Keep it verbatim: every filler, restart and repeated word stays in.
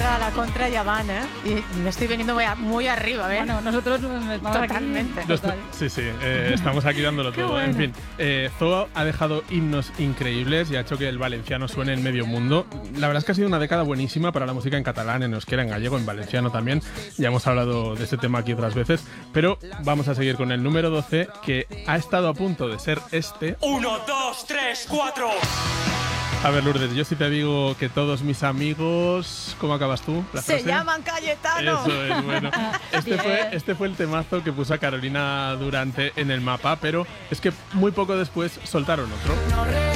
contra, la contra ya van, ¿eh? Y me estoy viniendo muy, a, muy arriba, ¿eh? Bueno, nosotros vamos totalmente. Aquí, total. Sí, sí, eh, estamos aquí dándolo todo. Bueno. En fin, eh, Zoo ha dejado himnos increíbles y ha hecho que el valenciano suene en medio mundo. La verdad es que ha sido una década buenísima para la música en catalán, en euskera, en gallego, en valenciano también. Ya hemos hablado de este tema aquí otras veces, pero vamos a seguir con el número doce, que ha estado a punto de ser este. Uno, dos, tres, cuatro. A ver, Lourdes, yo sí te digo que todos mis amigos... ¿Cómo acabas tú? ¿La Se frase? llaman Cayetano. Eso es, bueno. Este fue, este fue el temazo que puso a Carolina Durante en el mapa, pero es que muy poco después soltaron otro.